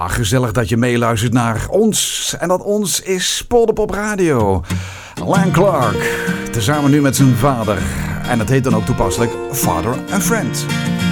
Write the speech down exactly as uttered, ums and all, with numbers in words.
Ja, gezellig dat je meeluistert naar ons. En dat ons is Polderpop Radio. Lan Clark, tezamen nu met zijn vader. En het heet dan ook toepasselijk Father and Friend.